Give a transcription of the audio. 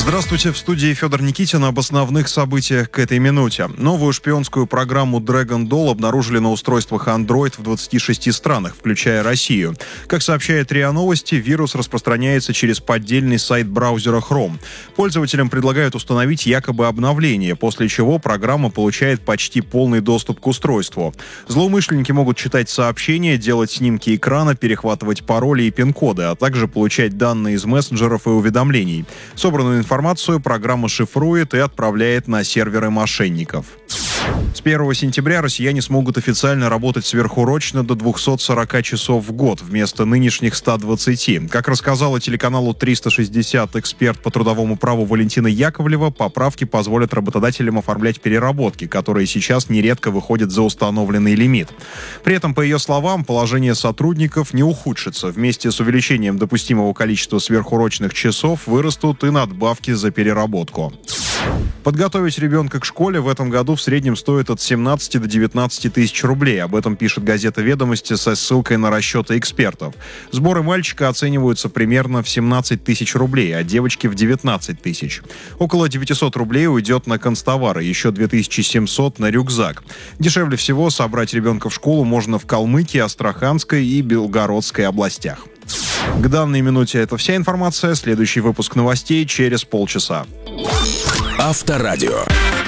Здравствуйте, в студии Федор Никитин. Об основных событиях к этой минуте. Новую шпионскую программу Dragon Doll обнаружили на устройствах Android в 26 странах, включая Россию. Как сообщает РИА Новости, вирус распространяется через поддельный сайт браузера Chrome. Пользователям предлагают установить якобы обновление, после чего программа получает почти полный доступ к устройству. Злоумышленники могут читать сообщения, делать снимки экрана, перехватывать пароли и пин-коды, а также получать данные из мессенджеров и уведомлений. Собранную информацию программа шифрует и отправляет на серверы мошенников. С 1 сентября россияне смогут официально работать сверхурочно до 240 часов в год вместо нынешних 120. Как рассказала телеканалу 360 эксперт по трудовому праву Валентина Яковлева, поправки позволят работодателям оформлять переработки, которые сейчас нередко выходят за установленный лимит. При этом, по ее словам, положение сотрудников не ухудшится. Вместе с увеличением допустимого количества сверхурочных часов вырастут и надбавки за переработку. Подготовить ребенка к школе в этом году в среднем стоит от 17 до 19 тысяч рублей. Об этом пишет газета «Ведомости» со ссылкой на расчеты экспертов. Сборы мальчика оцениваются примерно в 17 тысяч рублей, а девочки в 19 тысяч. Около 900 рублей уйдет на канцтовары, еще 2700 на рюкзак. Дешевле всего собрать ребенка в школу можно в Калмыкии, Астраханской и Белгородской областях. К данной минуте это вся информация. Следующий выпуск новостей через полчаса. Авторадио.